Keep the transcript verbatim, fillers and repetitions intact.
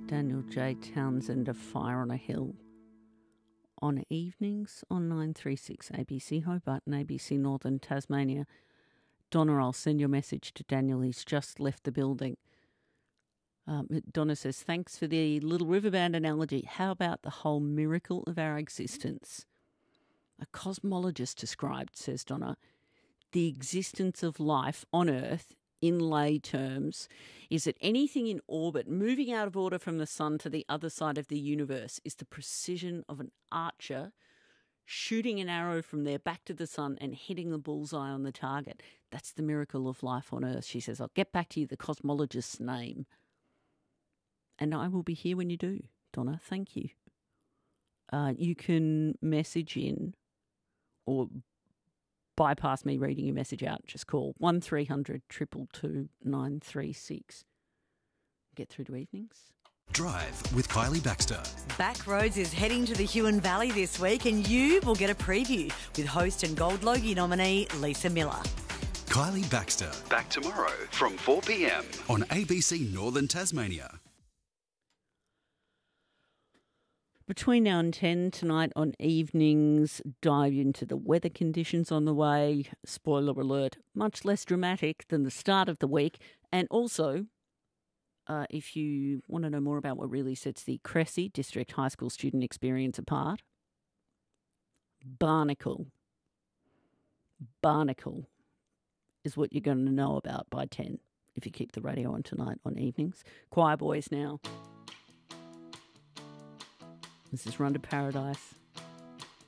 Daniel J. Townsend, A Fire on a Hill. On evenings on nine three six A B C Hobart and A B C Northern Tasmania. Donna, I'll send your message to Daniel. He's just left the building. Um, Donna says, thanks for the Little River Band analogy. How about the whole miracle of our existence? A cosmologist described, says Donna, the existence of life on Earth in lay terms is that anything in orbit moving out of order from the sun to the other side of the universe is the precision of an archer shooting an arrow from there back to the sun and hitting the bullseye on the target. That's the miracle of life on Earth. She says, I'll get back to you the cosmologist's name. And I will be here when you do, Donna. Thank you. Uh, you can message in or bypass me reading your message out. Just call one three hundred two two two nine three six. Get through to evenings. Drive with Kylie Baxter. Backroads is heading to the Huon Valley this week and you will get a preview with host and Gold Logie nominee Lisa Miller. Kylie Baxter. Back tomorrow from four p.m. on A B C Northern Tasmania. Between now and ten tonight on evenings, dive into the weather conditions on the way. Spoiler alert, much less dramatic than the start of the week. And also, uh, if you want to know more about what really sets the Cressy District High School student experience apart, Barnacle. Barnacle is what you're going to know about by ten if you keep the radio on tonight on evenings. Choir boys now. This is Run to Paradise.